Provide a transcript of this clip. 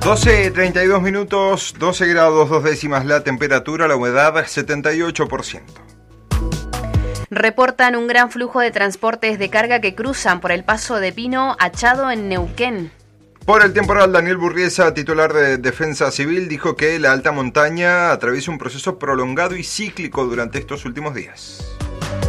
12:32, 12 grados 2 décimas la temperatura, la humedad 78%. Reportan un gran flujo de transportes de carga que cruzan por el paso de Pino Achado en Neuquén. Por el temporal, Daniel Burriesa, titular de Defensa Civil, dijo que la alta montaña atraviesa un proceso prolongado y cíclico durante estos últimos días.